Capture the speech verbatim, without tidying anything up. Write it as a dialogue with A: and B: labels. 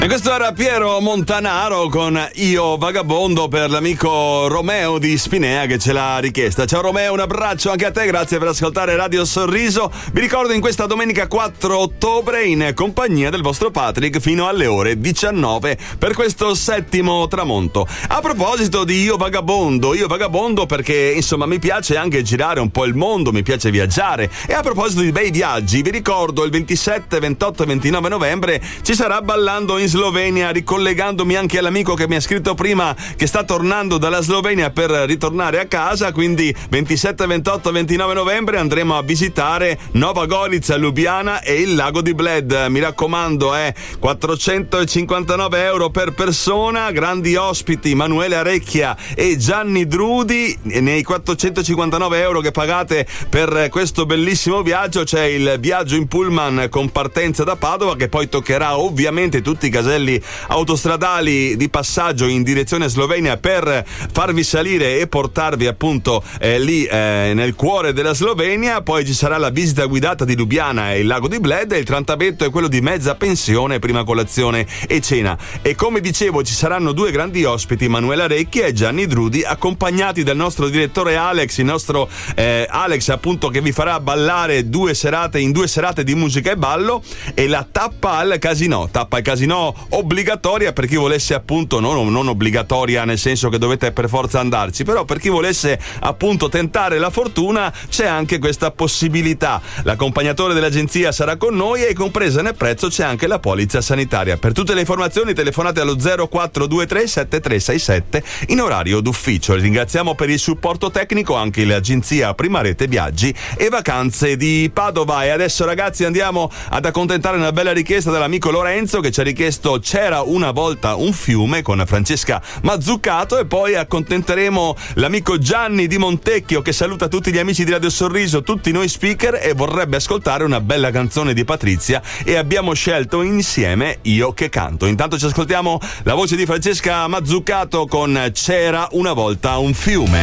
A: E questo era Piero Montanaro con Io Vagabondo per l'amico Romeo di Spinea che ce l'ha richiesta. Ciao Romeo, un abbraccio anche a te, grazie per ascoltare Radio Sorriso. Vi ricordo in questa domenica quattro ottobre in compagnia del vostro Patrick fino alle ore diciannove per questo settimo tramonto. A proposito di Io Vagabondo, Io Vagabondo perché insomma mi piace anche girare un po' il mondo, mi piace viaggiare. E a proposito di bei viaggi, vi ricordo il ventisette, ventotto e ventinove novembre ci sarà Ballando in Slovenia, ricollegandomi anche all'amico che mi ha scritto prima che sta tornando dalla Slovenia per ritornare a casa, quindi ventisette, ventotto e ventinove novembre andremo a visitare Nova Gorica, Lubiana e il lago di Bled. Mi raccomando, è eh, quattrocentocinquantanove euro per persona, grandi ospiti Manuele Arecchia e Gianni Drudi. Nei quattrocentocinquantanove euro che pagate per questo bellissimo viaggio c'è il viaggio in pullman con partenza da Padova, che poi toccherà ovviamente tutti i caselli autostradali di passaggio in direzione Slovenia per farvi salire e portarvi appunto eh, lì eh, nel cuore della Slovenia. Poi ci sarà la visita guidata di Lubiana e il lago di Bled, e il trattamento è quello di mezza pensione, prima colazione e cena. E come dicevo ci saranno due grandi ospiti, Manuela Recchia e Gianni Drudi, accompagnati dal nostro direttore Alex, il nostro eh, Alex appunto, che vi farà ballare due serate in due serate di musica e ballo, e la tappa al casino, tappa al casino obbligatoria per chi volesse appunto, non, non obbligatoria nel senso che dovete per forza andarci, però per chi volesse appunto tentare la fortuna c'è anche questa possibilità. L'accompagnatore dell'agenzia sarà con noi e compresa nel prezzo c'è anche la polizza sanitaria. Per tutte le informazioni telefonate allo zero quattro due tre sette tre sei sette in orario d'ufficio. Ringraziamo per il supporto tecnico anche l'agenzia Prima Rete Viaggi e Vacanze di Padova. E adesso ragazzi andiamo ad accontentare una bella richiesta dell'amico Lorenzo che ci ha richiesto C'era una volta un fiume con Francesca Mazzucato, e poi accontenteremo l'amico Gianni di Montecchio che saluta tutti gli amici di Radio Sorriso, tutti noi speaker, e vorrebbe ascoltare una bella canzone di Patrizia, e abbiamo scelto insieme Io che canto. Intanto ci ascoltiamo la voce di Francesca Mazzucato con C'era una volta un fiume.